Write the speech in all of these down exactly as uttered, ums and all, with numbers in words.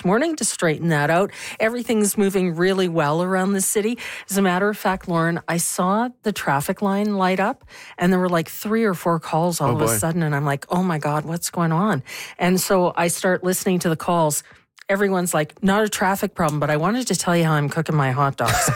morning to straighten that out. Everything's moving really well around the city. As a matter of fact, Lauren, I saw the traffic line light up and there were like three or four calls all oh of boy. a sudden. And I'm like, oh my God, what's going on? And so I start listening to the calls. Everyone's like, not a traffic problem, but I wanted to tell you how I'm cooking my hot dogs.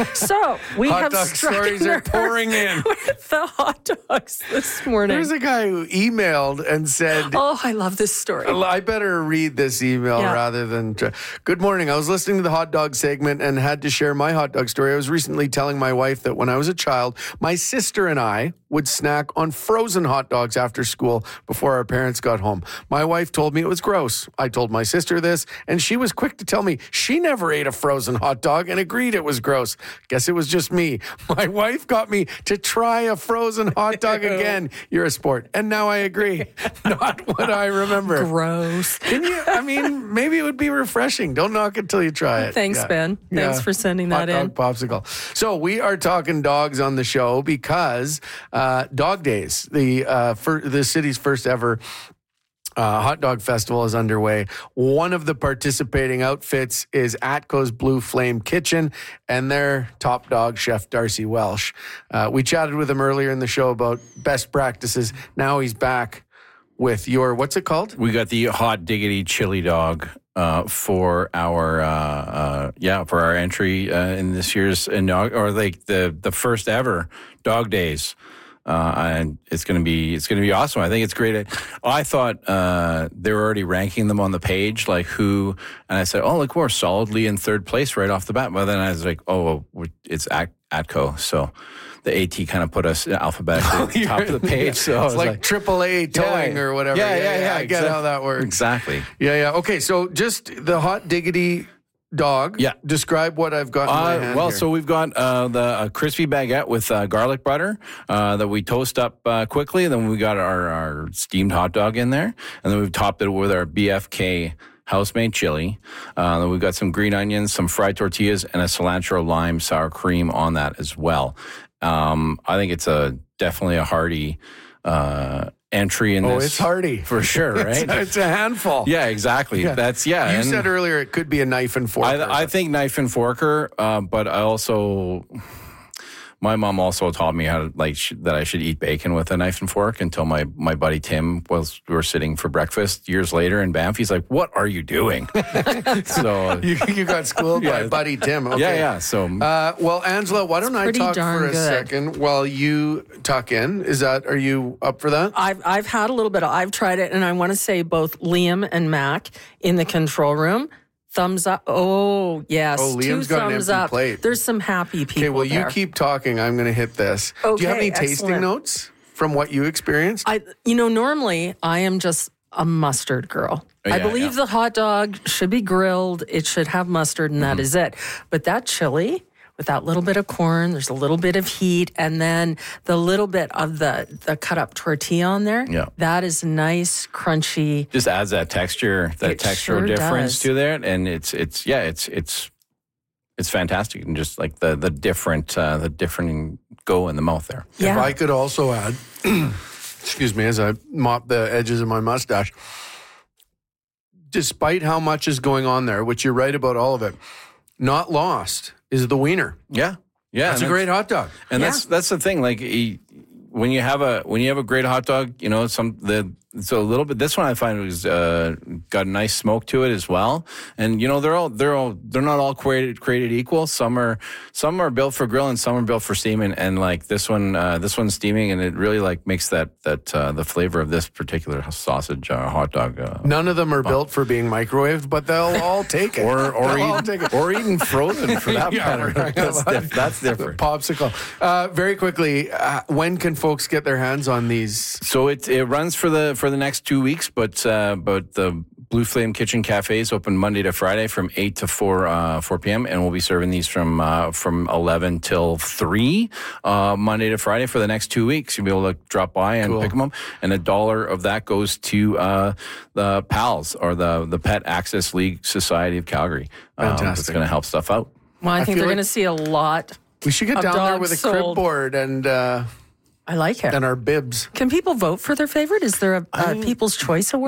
So we hot have dog stories are pouring in with the hot dogs this morning. There's a guy who emailed and said, oh, I love this story. I better read this email yeah. rather than try. Good morning. I was listening to the hot dog segment and had to share my hot dog story. I was recently telling my wife that when I was a child, my sister and I would snack on frozen hot dogs after school before our parents got home. My wife told me it was gross. I told my sister this, and she was quick to tell me she never ate a frozen hot dog and agreed it was gross. Guess it was just me. My wife got me to try a frozen hot dog again. You're a sport. And now I agree. Not what I remember. Gross. Can you, I mean, maybe it would be refreshing. Don't knock it till you try it. Thanks, yeah. Ben. Thanks yeah. for sending that hot in. Dog popsicle. So we are talking dogs on the show because uh, Dog Days, the uh, fir- the city's first ever Uh, hot dog festival is underway. One of the participating outfits is Atco's Blue Flame Kitchen and their top dog, Chef Darcy Welsh. Uh, we chatted with him earlier in the show about best practices. Now he's back with your, what's it called? We got the Hot Diggity Chili Dog uh, for our, uh, uh, yeah, for our entry uh, in this year's, inaug- or like the, the first ever Dog Days. Uh, and it's going to be, it's going to be awesome. I think it's great. I thought, uh, they were already ranking them on the page, like who, and I said, oh, look, we're solidly in third place right off the bat. But then I was like, oh, well, it's At- Atco. So the AT kind of put us alphabetically at the top of the page. So it's I was like, like triple A towing yeah, or whatever. Yeah, yeah, yeah. yeah I get exactly. how that works. Exactly. Yeah, yeah. Okay, so just the Hot Diggity dog. Yeah. Describe what I've got in my Uh, hand well, here. so we've got uh, the uh, crispy baguette with uh, garlic butter uh, that we toast up uh, quickly. Then we got our, our steamed hot dog in there. And then we've topped it with our B F K house-made chili. Uh, then we've got some green onions, some fried tortillas, and a cilantro lime sour cream on that as well. Um, I think it's a definitely a hearty uh, entry in oh, this. it's hearty. For sure, right? it's, it's a handful. Yeah, exactly. Yeah. That's, yeah. You and said earlier it could be a knife and fork. I, I think knife and forker, uh, but I also... My mom also taught me how to like sh- that I should eat bacon with a knife and fork until my, my buddy Tim was we were sitting for breakfast years later in Banff. He's like, "What are you doing?" so you, you got schooled yeah, by buddy Tim. Okay. Yeah, yeah. So uh, well, Angela, why don't I talk for a good. second while you tuck in? Is that are you up for that? I've I've had a little bit. Of, I've tried it, and I want to say both Liam and Mac in the control room. Thumbs up. Oh, yes. Oh, Liam's Two got an thumbs empty up. plate. There's some happy people Okay, well, there. you keep talking. I'm going to hit this. Do you have Okay, any tasting excellent. notes from what you experienced? I, you know, normally I am just a mustard girl. Oh, I yeah, believe yeah. the hot dog should be grilled. It should have mustard, and that is it. But that chili with that little bit of corn, there's a little bit of heat, and then the little bit of the, the cut up tortilla on there. Yeah. That is nice, crunchy. just adds that texture, that It textural sure difference does. to there, and it's it's yeah, it's it's it's fantastic, and just like the the different uh, the different go in the mouth there. Yeah. If I could also add, excuse me, as I mop the edges of my mustache, despite how much is going on there, which you're right about all of it, not lost is the wiener. Yeah, yeah, That's a and great hot dog. And Yeah. that's that's the thing. Like e- when you have a when you have a great hot dog, you know, some the so a little bit. This one I find was uh, got a nice smoke to it as well. And you know, they're all they're all they're not all created created equal. Some are some are built for grilling, some are built for steaming. And like this one, uh, this one's steaming, and it really like makes that that uh, the flavor of this particular sausage uh, hot dog. Uh, None of them are built for being microwaved, but they'll all take it. or or They'll all even, take it. or even frozen for that Yeah, matter. right. That's, diff- that's different. Popsicle. Uh, very quickly, uh, when can folks get their hands on these? So it it runs for the for the next two weeks, but uh, but the Blue Flame Kitchen Cafe is open Monday to Friday from eight to four uh, four p.m. and we'll be serving these from uh, from eleven till three uh, Monday to Friday for the next two weeks. You'll be able to drop by and Cool. pick them up, and a dollar of that goes to uh, the PALS or the the Pet Access League Society of Calgary. Um, it's Fantastic. going to help stuff out. Well, I, I think feel they're like- going to see a lot. We should get Of down there dogs with a crib sold. board and uh, I like it. and our bibs. Can people vote for their favorite? Is there a, a People's Choice Award?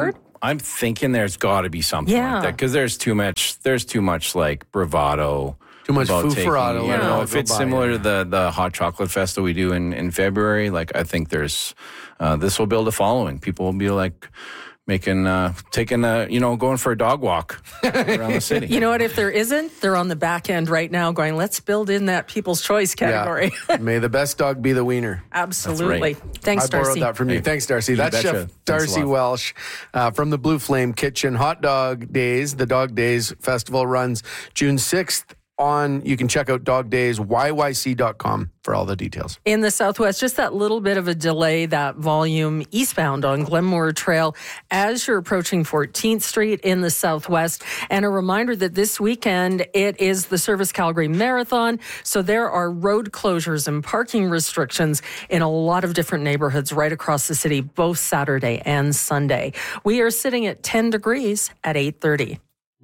I'm thinking there's got to be something Yeah. like that because there's too much. There's too much like bravado. Too much about foo-farado, taking, let You it know, all if go it's by, similar yeah. to the the hot chocolate fest that we do in in February, like I think there's uh, this will build a following. People will be like making uh, taking a you know going for a dog walk around the city. You know what? If there isn't, they're on the back end right now going, let's build in that people's choice category. Yeah. May the best dog be the wiener. Absolutely. That's right. Thanks, I borrowed Darcy. that from you. Hey, Thanks, Darcy. you That's betcha. Chef Thanks a Darcy lot. Welsh uh, from the Blue Flame Kitchen. Hot Dog Days, the Dog Days Festival runs June sixth on, you can check out dog days y y c dot com for all the details. In the Southwest, just that little bit of a delay, that volume eastbound on Glenmore Trail as you're approaching fourteenth Street in the Southwest. And a reminder that this weekend it is the Service Calgary Marathon. So there are road closures and parking restrictions in a lot of different neighborhoods right across the city, both Saturday and Sunday. We are sitting at ten degrees at eight thirty.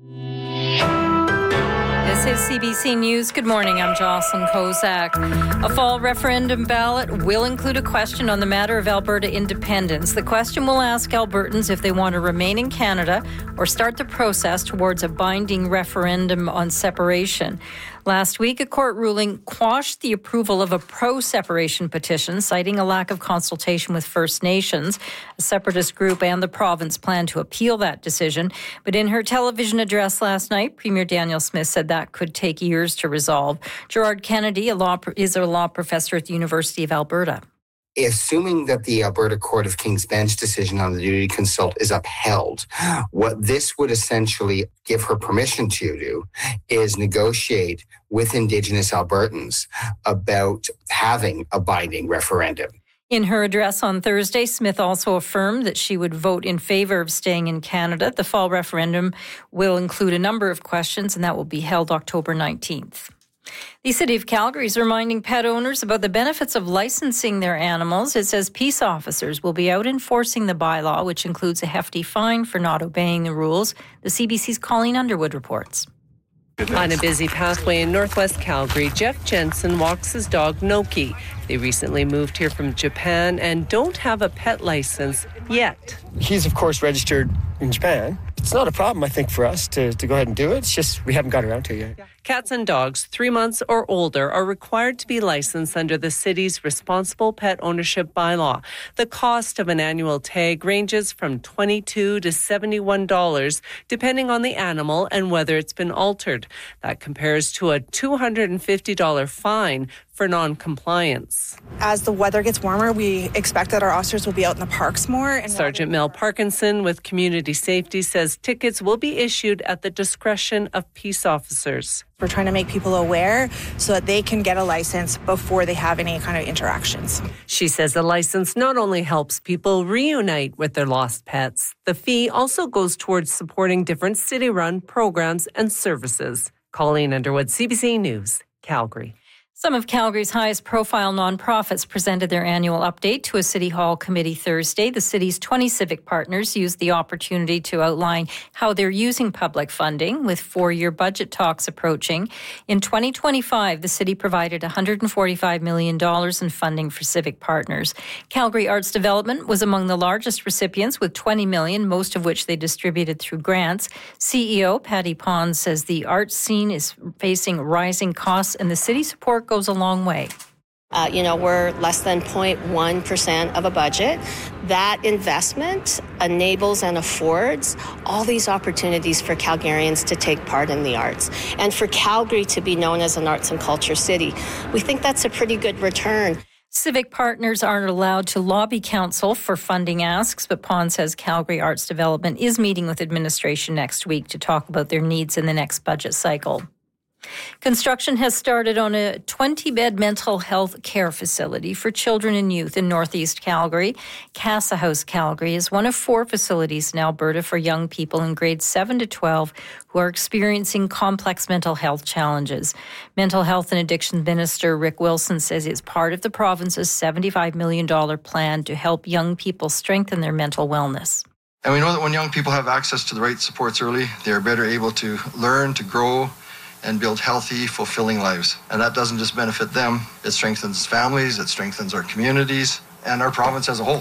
This is C B C News. Good morning. I'm Jocelyn Kozak. A fall referendum ballot will include a question on the matter of Alberta independence. The question will ask Albertans if they want to remain in Canada or start the process towards a binding referendum on separation. Last week, a court ruling quashed the approval of a pro-separation petition, citing a lack of consultation with First Nations. A separatist group and the province plan to appeal that decision. But in her television address last night, Premier Danielle Smith said that could take years to resolve. Gerard Kennedy a law, is a law professor at the University of Alberta. Assuming that the Alberta Court of King's Bench decision on the duty to consult is upheld, what this would essentially give her permission to do is negotiate with Indigenous Albertans about having a binding referendum. In her address on Thursday, Smith also affirmed that she would vote in favour of staying in Canada. The fall referendum will include a number of questions, and that will be held October nineteenth. The City of Calgary is reminding pet owners about the benefits of licensing their animals. It says peace officers will be out enforcing the bylaw, which includes a hefty fine for not obeying the rules. The C B C's Colleen Underwood reports. On a busy pathway in northwest Calgary, Jeff Jensen walks his dog Noki. They recently moved here from Japan and don't have a pet license yet. He's, of course, registered in Japan. It's not a problem, I think, for us to, to go ahead and do it. It's just we haven't got around to it yet. Cats and dogs three months or older are required to be licensed under the city's responsible pet ownership bylaw. The cost of an annual tag ranges from twenty-two dollars to seventy-one dollars, depending on the animal and whether it's been altered. That compares to a two hundred fifty dollars fine for non-compliance. As the weather gets warmer, we expect that our officers will be out in the parks more. And Sergeant Mel Parkinson with Community Safety says tickets will be issued at the discretion of peace officers. We're trying to make people aware so that they can get a license before they have any kind of interactions. She says the license not only helps people reunite with their lost pets, the fee also goes towards supporting different city-run programs and services. Colleen Underwood, C B C News, Calgary. Some of Calgary's highest profile nonprofits presented their annual update to a City Hall committee Thursday. The city's twenty civic partners used the opportunity to outline how they're using public funding with four-year budget talks approaching. In twenty twenty-five, the city provided one hundred forty-five million dollars in funding for civic partners. Calgary Arts Development was among the largest recipients with twenty million dollars, most of which they distributed through grants. C E O Patty Pons says the arts scene is facing rising costs and the city support goes a long way. Uh, you know, we're less than zero point one percent of a budget. That investment enables and affords all these opportunities for Calgarians to take part in the arts. And for Calgary to be known as an arts and culture city, we think that's a pretty good return. Civic partners aren't allowed to lobby council for funding asks, but Pond says Calgary Arts Development is meeting with administration next week to talk about their needs in the next budget cycle. Construction has started on a twenty-bed mental health care facility for children and youth in Northeast Calgary. Casa House Calgary is one of four facilities in Alberta for young people in grades seven to twelve who are experiencing complex mental health challenges. Mental Health and Addiction Minister Rick Wilson says it's part of the province's seventy-five million dollars plan to help young people strengthen their mental wellness. And we know that when young people have access to the right supports early, they are better able to learn, to grow, and build healthy, fulfilling lives. And that doesn't just benefit them, it strengthens families, it strengthens our communities, and our province as a whole.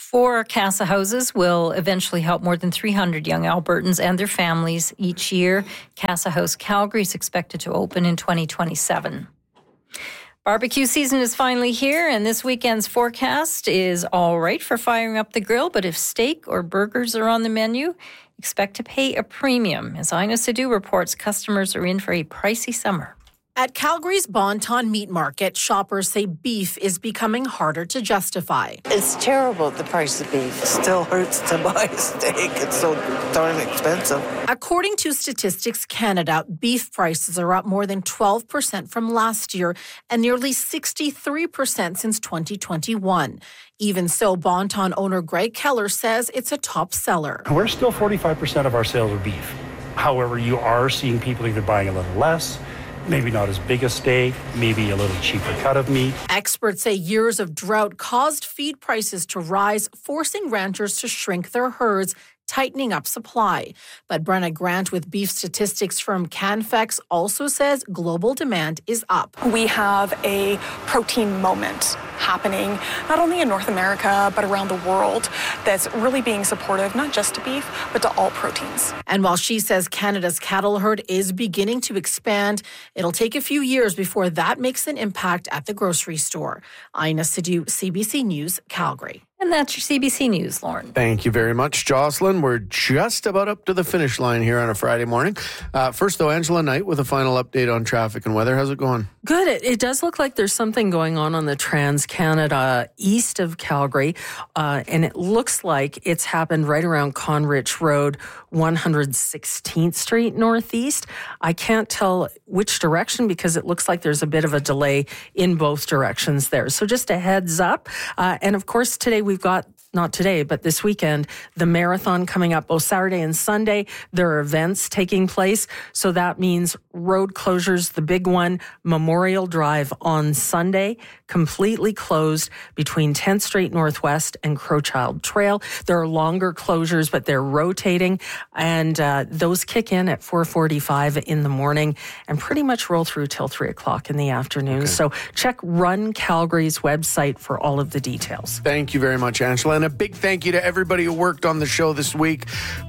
Four Casa houses will eventually help more than three hundred young Albertans and their families each year. Casa House Calgary is expected to open in twenty twenty-seven. Barbecue season is finally here, and this weekend's forecast is all right for firing up the grill, but if steak or burgers are on the menu, expect to pay a premium. As Ina Sidhu reports, customers are in for a pricey summer. At Calgary's Bon Ton Meat Market, shoppers say beef is becoming harder to justify. It's terrible, the price of beef. It still hurts to buy a steak. It's so darn expensive. According to Statistics Canada, beef prices are up more than twelve percent from last year and nearly sixty-three percent since twenty twenty-one. Even so, Bon Ton owner Greg Keller says it's a top seller. We're still forty-five percent of our sales are beef. However, you are seeing people either buying a little less, maybe not as big a steak, maybe a little cheaper cut of meat. Experts say years of drought caused feed prices to rise, forcing ranchers to shrink their herds, tightening up supply. But Brenna Grant with beef statistics firm Canfex also says global demand is up. We have a protein moment happening not only in North America but around the world that's really being supportive not just to beef but to all proteins. And while she says Canada's cattle herd is beginning to expand, it'll take a few years before that makes an impact at the grocery store. Ina Sidhu, C B C News, Calgary. And that's your C B C News, Lauren. Thank you very much, Jocelyn. We're just about up to the finish line here on a Friday morning. Uh, first, though, Angela Knight with a final update on traffic and weather. How's it going? Good. It, it does look like there's something going on on the Trans-Canada east of Calgary, uh, and it looks like it's happened right around Conrich Road, one hundred sixteenth Street Northeast. I can't tell which direction because it looks like there's a bit of a delay in both directions there. So just a heads up. Uh, and of course, today we've got, not today, but this weekend, the marathon coming up both Saturday and Sunday. There are events taking place. So that means road closures, the big one, Memorial Drive on Sunday, completely closed between tenth Street Northwest and Crowchild Trail. There are longer closures, but they're rotating, and uh, those kick in at four forty-five in the morning and pretty much roll through till three o'clock in the afternoon. Okay. So check Run Calgary's website for all of the details. Thank you very much, Angela. And a big thank you to everybody who worked on the show this week.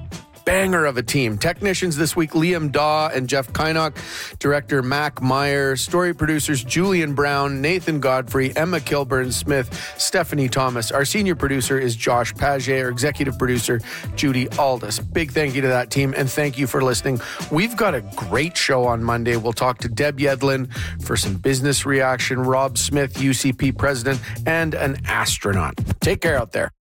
Banger of a team. Technicians this week, Liam Daw and Jeff Kynock. Director, Mac Meyer. Story producers, Julian Brown, Nathan Godfrey, Emma Kilburn-Smith, Stephanie Thomas. Our senior producer is Josh Paget. Our executive producer, Judy Aldis. Big thank you to that team, and thank you for listening. We've got a great show on Monday. We'll talk to Deb Yedlin for some business reaction, Rob Smith, U C P president, and an astronaut. Take care out there.